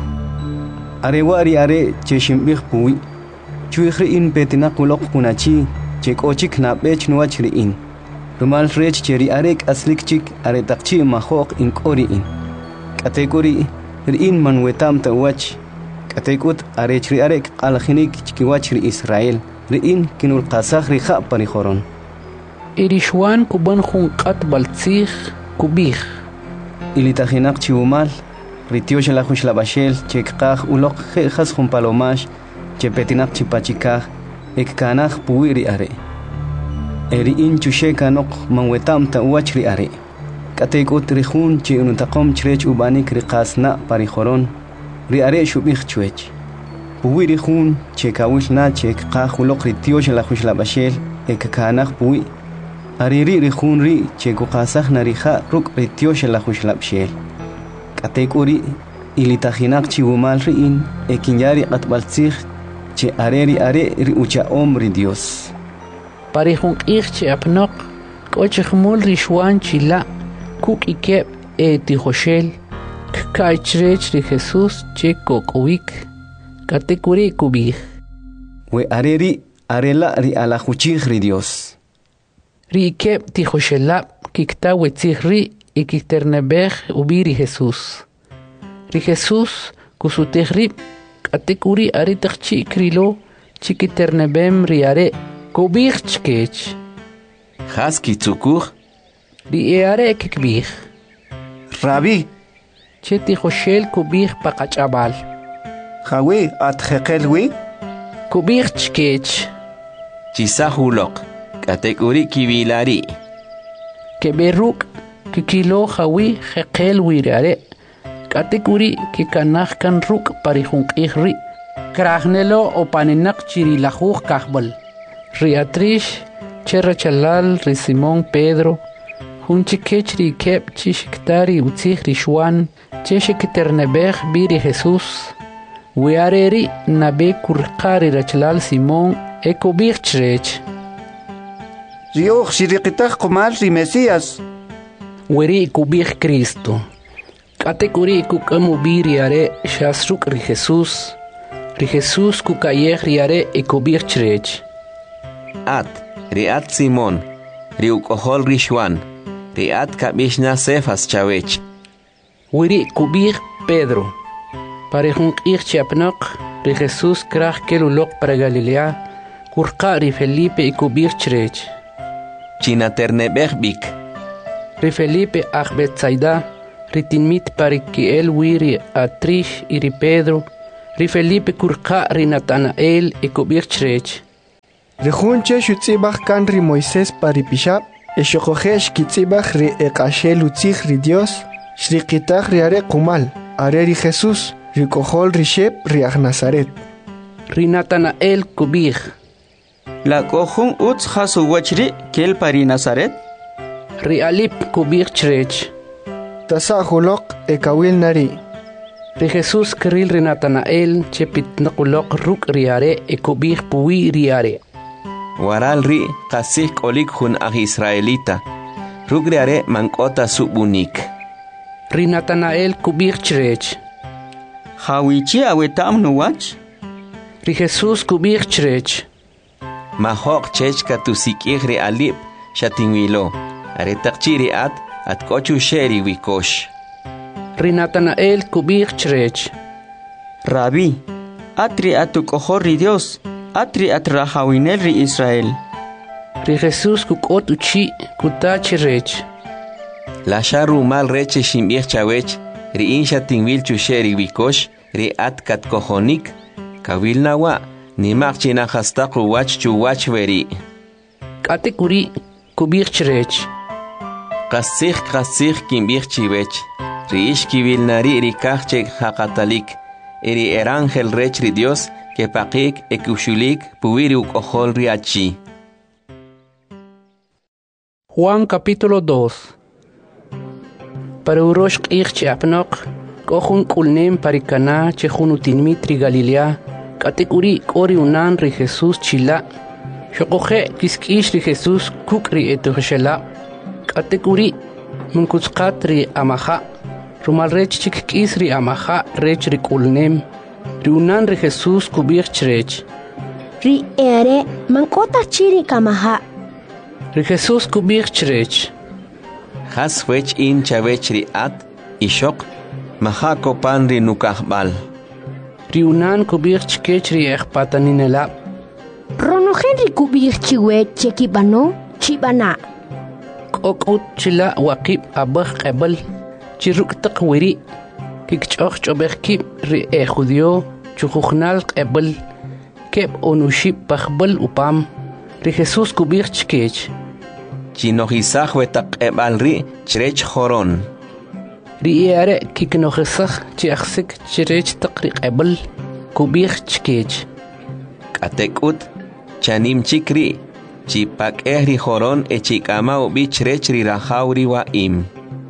Arewa ri are che shimbij puwi. Chwij ri in petinaq uloq kunachi che k'ochik nab'ech nuwach ri in. Rumal rech che ri arek aslik chik are taqchi majoq in k'ori in. Katekuri ri in manwetam ta'wach. Katekut arech ri arek qalajinik chkiwach ri Israel. Ri in kinul qasaj ri ja pari joron. Irishwan kuban junqat baltzij kubij. Ilitajinaq chiwumal. Ri tiosh la jush la bashel chekqaj uloq jejas jun palomash. Che petinaq chipachikaj. Ekkanaj puwi ri are. Eri in chusheka nok manwetam ta'wach ri are. Katekut ri jun che unutaqom chrech ubanik ri qasna pari joron. Ri are shubij chwech. Puwi ri jun che kawil na che qaj uloq ri tiosh la jush la bashel ekkanaj puwi. Ariri ri jun ri che kuqasaj narija ruk ri tiosh la jush la bashel. Katekuri ilitajinaq chiwumal ri in ekinyari qatbaltzij che areri are ri uchaom ri Dios. Pari junq'ij chapnoq k'ochijmul rishwan chila kuk ikeb tijoshel kka'chrech ri Jesús che kok'owik katekuri kubij. We areri arela ri alajuchij ri Dios. Ri ikeb tijoshelab kikta wetzij ri ikikternebej ubi ri Jesús. Ri Jesús kusutej rib katekuri are taqchi krilo chikiternebem ri are kubij chkech. Khas kitzukuj. Ri are kikbij. Rabbi. Che tijoshel kubij paqachabal. Jawi atjekelwi. Kubij chkech. Chisahulok. Katekuri kibilari. Keberuk kikilo jawi jekel wirare. Katekuri kikanaj kan ruk parijunq'ij ri. Krahnelo o panenak chirilajuj kajbal. Riatrish, Cherra Chalal, Ri Simón Pedro, Junchikech Ri Kep, Chishiktari, Utzig Rishwan, Cheshikiternebej, Biri Jesús, Weareri, Nabe Kurkari Rachalal Simón, Ekobir Chrech. Rioch Shirikitaj Kumal Ri Mesías. Weri Kubir Cristo. Katekuri Kukamu Biri Are, Shasruk Ri Jesús Kukayej Riare, Ekobir Chrech. Riat Simón, Riukohol Rishwan, Riat Kabishna Cefas Chawech. Wiri Kubir Pedro. Parejun Chapnok, Ri Jesús Kraj Kelulok para Galilea, Kurka Ri Felipe y Kubir Chrech. chinaternebej bik. Ri Felipe ach Betsaida, ri tinmit parikiel wiri Atrish y ri Pedro, ri Felipe kurqa ri Natanael e kubir chrech. Ri junche shutzibach kan ri Moisés paripishab, e shokojesh kitzibach ri eqashel utzich ri Dios, shriqitach ri are kumal, are ri Jesús, ri kohol ri shep ri ach Nazaret. Ri Natanael kubir. La kohun utz hasu wachri kel pari Nazaret. Ri Alip kubir chrech. Tasa hulok e kawil nari. Ri Jesús kril ri Natanael chepit nakulok ruk riare e kubir puwi riare. Waral ri qasik olik hun ag Israelita. Ruk riare mankota subunik. Ri Natanael kubir chrech. Hawichi awetam nuwach. Ri Jesús kubir chrech. Mahok chechka tusikih ri Alip shatingwilo. Are takchiri at kochu sheri wikosh. Ri Natanael kubir chrech. Rabbi, atri atu kohor ri Dios, atri at rahawinel ri Israel. Ri Jesús kukot uchi kutach rech. La sharu mal reche shimbich chawech, ri insha tingwil chu sheri wikosh, ri at kat kohonik, kawil nawa, ni makchina hastaku wach chu wach veri. Kate kuri kubir chrech. Qasih kimbich chiwech, ri ish kiwil nari ri kachek hakatalik, eri erangel rech ri Dios, que pakik e kushulik puwiri ukohol ri achi. Juan capítulo 2. Para urosh q'ich chiapnok, kohun kulnem parikana chehun utinmitri Galilea, katekuri kori unan ri Jesús chila, shokoje kiskish ri Jesús kukri etuhshela, katekuri munkutsqat ri amaha, rumal rech chikkis ri amaha rech ri kulnem, ri unan ri Jesús kubir chrech. Ri ere mankota chiri kamaha. Ri Jesús kubir chrech. Has wech in chavech ri at, ishok, maha kopan ri nukahbal. Ri unan kubir chkech ri ekpataninela. Ronojen ri kubir chiwech chekibano, chibana. Kokut chila wakib abah qebel, chiruk taqwiri, kikchoch chobekib ri judio, chukhukhnal qebel, keb onushib pachbel upam, ri Jesús kubir chkech. Chinohisach wetak ebal ri chrech horon. Ri ere kiknohisach chiaxik chrech taqri qebel, kubir chkech. Katekut, chanim chikri, chipak ri horon e chikama ubi chrech ri rahauri wa im.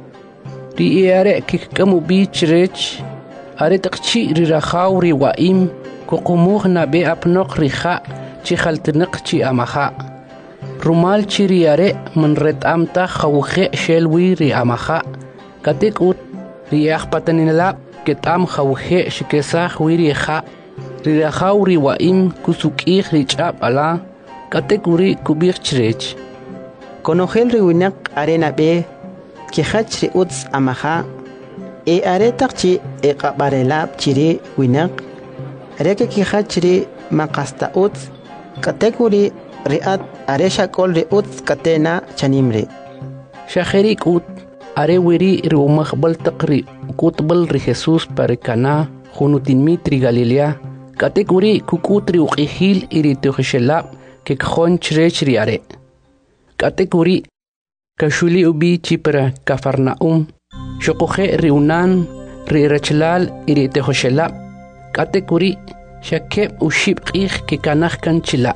Ri ere kikkamu bi chrech, are taqchi ri rahauri wa im, kukumuh na be apnok riha, chikhaltinak chi amaha. Rumal chiri are manret amta khawkhe shelwi ri amaha. Katik ut ri akhpatanila ketam khawkhe shikesah wiri kha. Ri rahauri wa im kusukih ri chap ala. Katik uri kubir chrech. Konogel ri winak arena be kihach ri uts amaha. E are takchi e qabarelab chiri winak. Reke kihach ri makasta uts. Katik uri riat aresha kol ri uts katena chanimre. Shaherik ut are wiri ri umakhbal taqri kutbal ri Jesús parikana hunutin mitri Galilea. Katik uri kukutri uqihil iri tuhshelab kekkhon chrech ri are. Katik uri kashuli ubi chipra Kafarnaum. Shokoje ri unan ri rachlal iri tuhshelab. Katik uri shakeb ushib qih kekanah kan chila.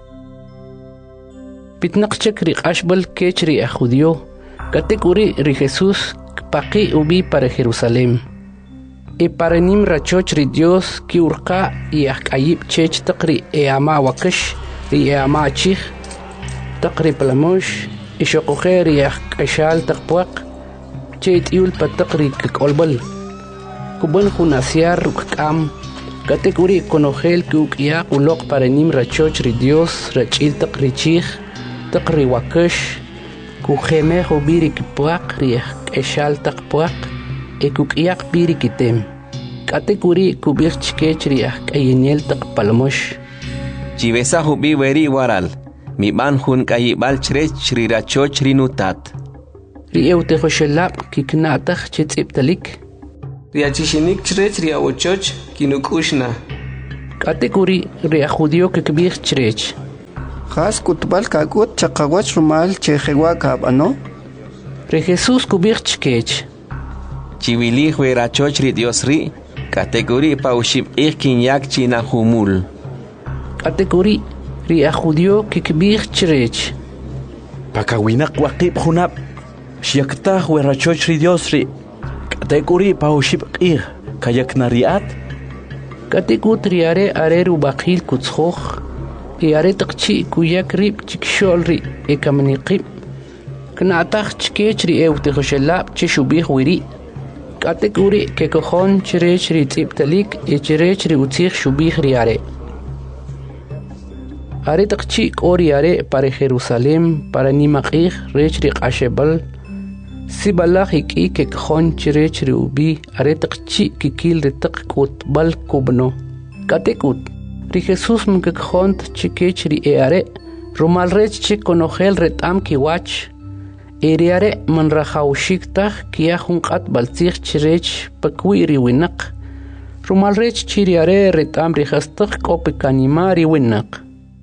Pitnaqchek ri qashbal kech ri judio. Katik uri ri Jesús paqi ubi para Jerusalén. E para nim rachoch ri Dios ki urqa y akayib chech taqri e ama wakash ri e ama chih taqri palamosh e shokoje ri akashal taqpuaq chet yul pataqri kolbal kuban khunasiar rukam. Katik uri konogel ki ukia ulok para nim rachoch ri Dios rachil taqri chih taqri wakash kujeme hobiri kipuaq ri eshal taqpuaq e kukiak biri kitem. Katik uri kubir chkech ri ayeniel taqpalmosh. Chivesa hubi weri waral. mi ban hun kayibal chrech rirachoch rinutat. Ri eutejoshelab kiknataj chitziptalik. Ri achishinik chrech ri awochoch kinukushna. Katekuri ri ajudio kikbir chrech. Has kutbal kakut chakawach rumal chejewa kabano. Ri Jesús kubir chkech. Chiwili huerachoch ri Dios ri, katekuri paushib kinyak china humul. Katekuri ri ajudio kikbir chrech. Pakawinak waqib hunab. Shiakta huerachoch ri Dios ri. Katekuri paushib kayak nariat. Katekut ri are rubakil kutzhoch. Iare taqchi kuyak rib chikshol ri ekamniqib. Knaataq chkech ri eutejoshelab chishubih wiri. Katekuri kekojon chrech ri tziptalik chrech ri utzich shubih ri are. Are taqchi kori are para Jerusalem para nimaqih rech ri qashebal. Sibalach iki kekojon chrech ri ubi are taqchi kikil ri taq kutbal kubno. Katekut ri Jesús mkekjont chikech ri eare rumal rech chikonojel retam kiwach eriare man rajawshiktaj kiajun qat baltzich chrech pakwi ri winaq rumal rech chiriare retam ri jastaj kopekanima ri winaq.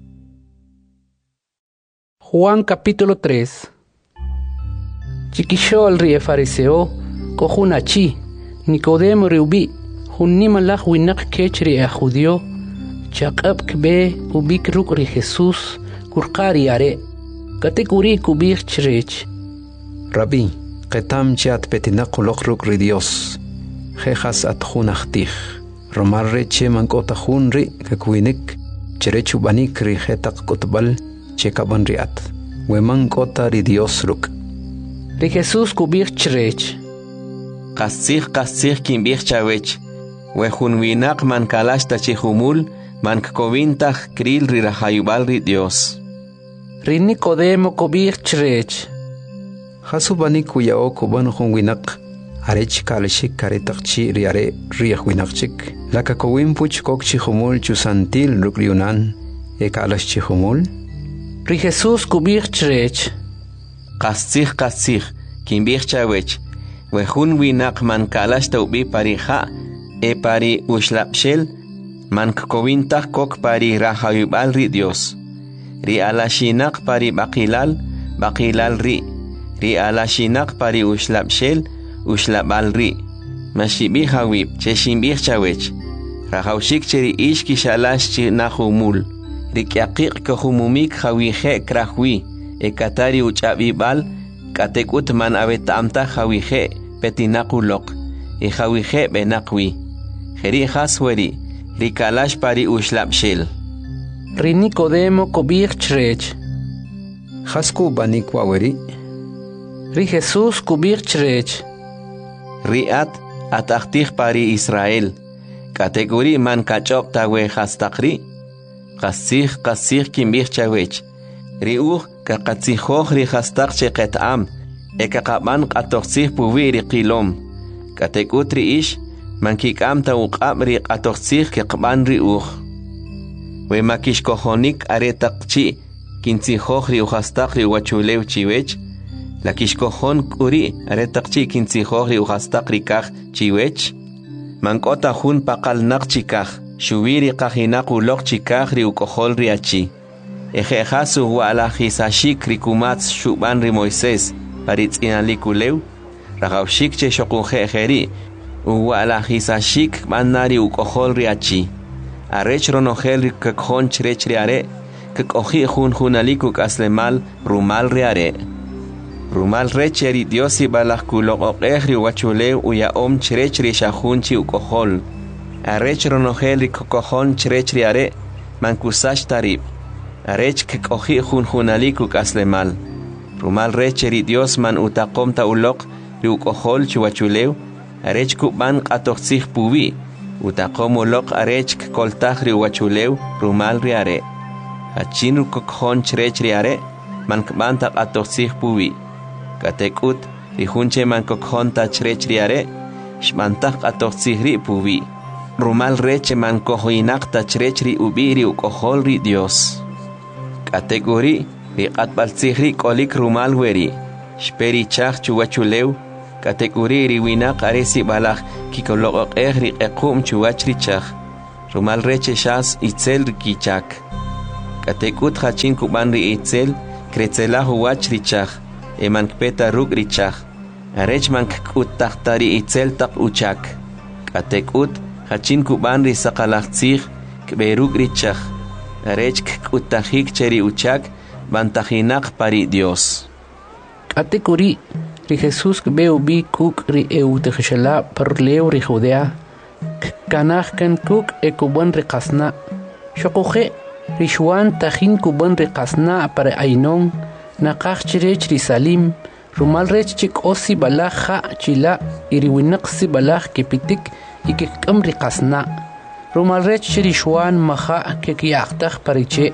Juan capítulo 3. Chikishol ri fariseo kojunachi Nicodemo ri ubi junnimalaj winaq kech ri ajudio chaqab kbe ubik ruk ri Jesús kurqari are katekuri kubir chrech. Rabbi, qetam chat petinaq uloq ruk ri Dios. Jejas atjunachtij. Romar reche mankotahun ri kakwinik. Cherechu banik ri jetaq kotbal chekaban riat. Weman kota ri Dios ruk. Ri Jesús kubir chrech. Qasih kimbir chawech. Wejun winaq man kalash tachihumul. Mankkovintah kril ri rahayubal ri Dios. Ri Nicodemo kobir chrech. Hasubani kuyao kuban hon winak. Arech kalashik karetaqchi ri are riah winaqchik. Laka kowin puch kokchi humul chusantil rukriunan. Ekalash chihumul. Ri Jesús kubir chrech. Qasih kimbir chawech. Wejun winak man kalash taubi parija. E pari ushlapshel. Mankkovintah kok pari rahayubal ri Dios. Ri alashinak pari bakilal ri. Ri alashinak pari ushlapshel, ushlabal ri. Mashibi hawib, cheshimbih chawech. Rahawshik cheri ishki shalash chi nahumul. Ri kiaqiq kahumumik hawihe krahwi. Ekatari uchabibal, katekut man abetamta hawihe petinakulok. E hawihe benakwi. Jeri hasweri. Ri kalash pari ushlapshel. Ri Nicodemo kobir chrech. Hasku banik waweri. Ri Jesús kubir chrech. Ri atachtij pari Israel. Kategori man kachop tawe hastakri. Qasih kimbir chawech. Ri kaqatzihoj ri hastak cheqetam. Ekaqaban qatoqsih puwi ri qilom. Katekut ri ish. Man kikam ta uqab ri qatoqsih keqban ri We makishkojonik aretaqchi kintzihoj ri uhastaq ri wachulew chiwech. La kishkojon kuri aretaqchi kintzihoj ri uhastaq ri kaj chiwech. Man kota jun paqalnaq chikaj. Shubiri qajinaq uloq chikaj ri ukojol ri achi. Ejejasu wala jisashik ri kumatz shuban ri Moisés paritz'inalikulew. Ragawshik che shoqunjejeri. Uwala jisashik manari ukojol riachi. Arech ronojel ri kakjon chrech riare. Kakoji junalik aslemal rumal riare. Rumal recheri Diosi balajkulok oqejri wachulew uyaom chrech ri shahunchi ukojol. Arech ronojel ri kakojon chrech riare. Mankusash tarib. Arech kakoji junalik aslemal. Rumal recheri Dios man utaqom ta ulok ri ukojol chuwachulew. Arech kuban qatoqsih puwi. Utaqom ulok arech koltaj ri wachulew rumal riare. Achin rukokjon chrech riare. Man kban ta qatoqsih puwi. Katekut ri junche man kokjon ta chrech riare. Shmantaj qatoqsih ri puwi. Rumal reche man kojoinak ta chrech ri ubi ri ukojol ri Dios. Kategori ri qatbaltzihri kolik rumal weri. Shperi chach chuwachulew. Kategori ri winaq aresi balaj kikoloqoqej ri qequm chuwachri chach. Rumal reche shas itzel kichak. Katekut hachin kuban ri itzel kretzelah wach ri chach. Eman kpeta ruk ri chach. Arech man kut tahtari itzel tak uchak. Katekut hachin kuban ri saqalachtzih kberuk ri chach. Arech kut tahik cheri uchak bantajinak pari Dios. Katekuri ri Jesús kbeu bi kuk ri eutejshala parleu ri Judea. Kanach kan kuk ekuban ri qasna. Shokoje ri Juan tajin kuban ri qasna para ainon naqach chirech ri Salim. Rumal rech chik osi balaj chila iri winaq si balaj kepitik ikekam ri qasna. Rumal rech chiri Juan maja kekiyaqtaj pariche.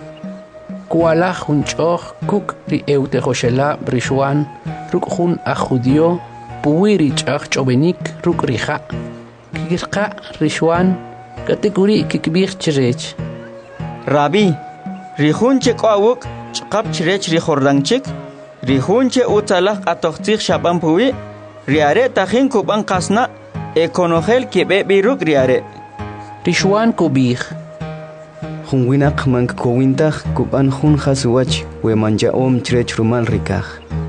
Kualaj hunchoj kuk ri eutejshala ri Juan ruk jun a judio puwiri chaj chobenik ruk ri ja. Kikirqa ri Juan kategori kikbir chirech. Rabbi, rihun che qawuk chqab chirech ri Jordanchik. Rihunche utalak atoxtich shaban puwi, riare tajin kuban kasna, ekonogel kibe biruk riare. Rishuan kubih. Junwinak man kowintak kuban jun hasuwach, we manja chirech rumal rikaj.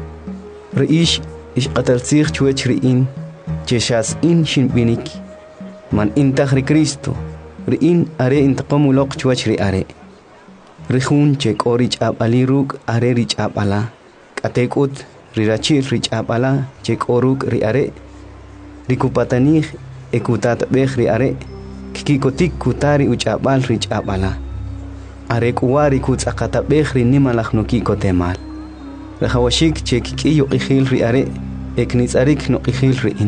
Reish ish qatalzich chuech riin, cheshas in shinbinik. Man intag ri Cristo, riin are intaqomulok chuech riare. Rihun chek orich abaliruk are rich abala. Atekut rirachir rich abala chek oruk riare rikupatanij ekutat bej riare kikikotik kutari uchabal rich abala arek uwari kutsakata bej rinimalaj no kikotemal rehawashik chek kiyo qijil riare eknitsarik no qijil riin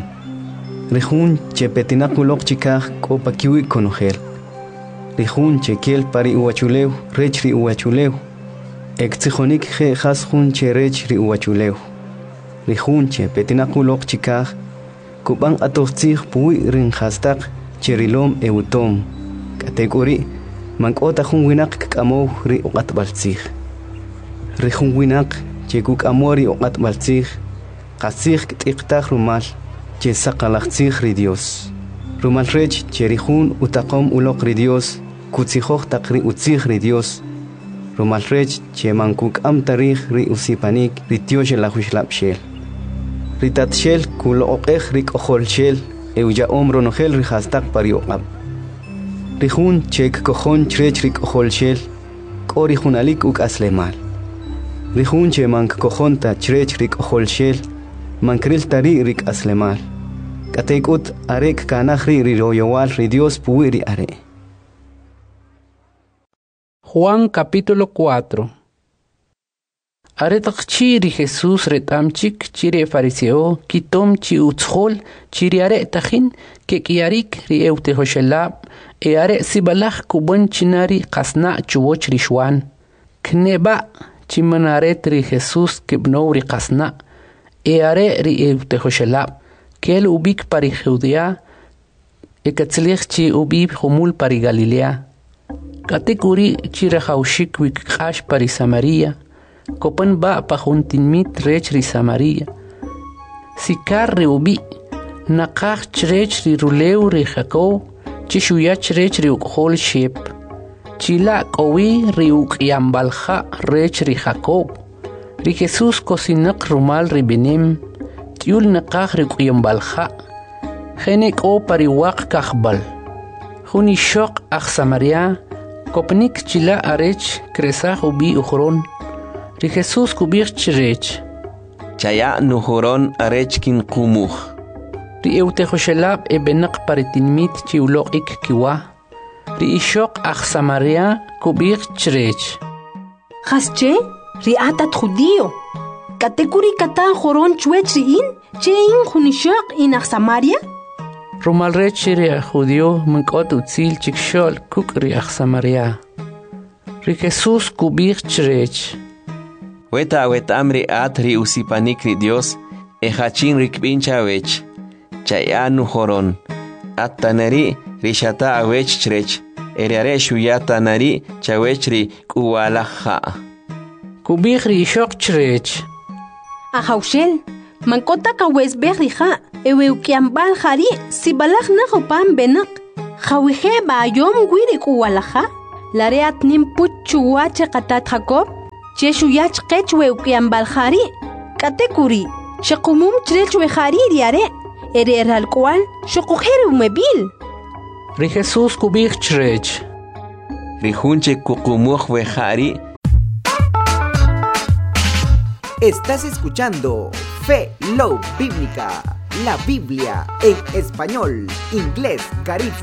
rihun chepetinakulok chikaj kopa kiwi konogel rihun chekel pari uwachulew rech ri uwachulew Ektsijonik je jasjun cherech ri uwachulew. Rijunche petinakulok chikaj. Kuban atoxtzij puwi rin hastak cherilom eutom. Kategori mankota jun winak kakamow ri uqatbaltzij. Rijun winak chekuk amori uqatbaltzij. Qasij ktiktaj rumal che saqalajtzij ri Dios. Rumal rech cherijun utaqom ulok ri Dios. Kutzijoj taqri utzij ri Dios. Rumal rech che mankuk am tarij ri usipanik ri tioche la huislap shel. Ritat shel kulo oqej rik ojol shel euja omro nogel ri hastak parioqab. Rijun chek kojon chrech rik ojol shel kori junalik uk aslemal. Rijun che mank kojonta chrech rik ojol shel mankril tari rik aslemal. Katekut arek kanajri ri royowal ri Dios puiri are. Juan capítulo 4. Aretak chiri Jesús retamchik chiri fariseo kitom chi utzhol chiri are tajin ke kiarik ri eutejoshelab e are sibalaj kubon chinari qasna chuwoch ri Juan. Kneba chimanaret ri Jesús kibnou ri qasna e are ri eutejoshelab kel ubik pari Judea e katzlich chi ubib humul pari Galilea. Kategori chirajaushik wikqash pari Samaria, kopan ba pajuntinmit rech ri Samaria. Sikar ri ubi, naqaj chrech ri ruleu ri Jacob, chishuyach rech ri uqhol shep. Chila kowi ri uqyambalja rech ri Jacob. Ri Jesús kosinak rumal ri benem, tiul naqaj ri uqyambalja. Genek o pari waq kajbal. Juni shok aj Samaria, Kopnik chila arech kresaj ubi ujoron. Ri Jesús kubir chirech. Chaya nujoron arech kin kumuj. Ri eutejoshelab e benak paritinmit chiulok ik kiwa. Ri ishok aj Samaria kubir chirech. Hasche, ri atat judío. Katekuri katan joron chuech riin, che in junishok in aj Samaria? Rumal rech ri judío mankot utzil chikshol kuk ri aj Samaria. Ri Jesús kubir chirech. Weta amri at ri usipanik ri Dios e hachin ri kbincha wech. Chaya nujoron. At tanari ri shata awech chirech. Eriare shuyata nari chawech ri kuwalaja. Kubih rishok chrech. Ahaushel, mankota kawes berrija, eweukiambal jari, sibalaj na hopan benak. Jawije ba yom guiri kuwalaja. Lareat nim puchuache katat Jacob. Cheshuyach kechweukiambal jari. Katekuri, shakumum chrechwe jari diare. Ereral cual, shokujeru mebil. Ri Jesús kubih chrech. Rijunche kukumuj wejari. Estás escuchando Fe Love Bíblica, la Biblia en español, inglés, Garifuna.